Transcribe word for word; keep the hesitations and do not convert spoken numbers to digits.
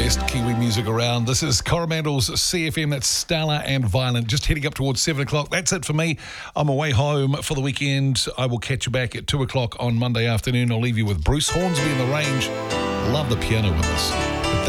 best Kiwi music around. This is Coromandel's C F M. That's Stellar and Violent. Just heading up towards seven o'clock. That's it for me. I'm away home for the weekend. I will catch you back at two o'clock on Monday afternoon. I'll leave you with Bruce Hornsby in the Range. Love the piano with us.